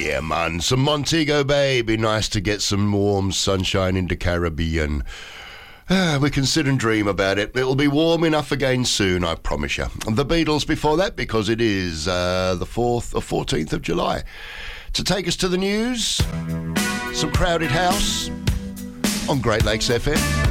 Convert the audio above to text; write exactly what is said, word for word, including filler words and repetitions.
Yeah, man. Some Montego Bay. Be nice to get some warm sunshine into Caribbean. Ah, we can sit and dream about it. It'll be warm enough again soon, I promise you. The Beatles before that, because it is uh, the fourth or fourteenth of July. To take us to the news, some Crowded House on Great Lakes F M.